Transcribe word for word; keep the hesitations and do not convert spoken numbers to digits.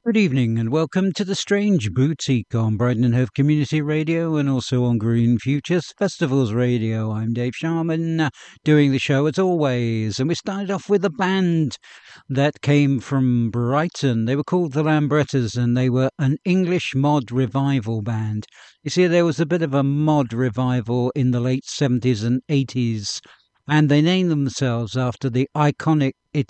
Good evening and welcome to the Strange Boutique on Brighton and Hove Community Radio and also on Green Futures Festivals Radio. I'm Dave Sharman, uh, doing the show as always, and we started off with a band that came from Brighton. They were called the Lambrettas and they were an English mod revival band. You see, there was a bit of a mod revival in the late seventies and eighties, and they named themselves after the iconic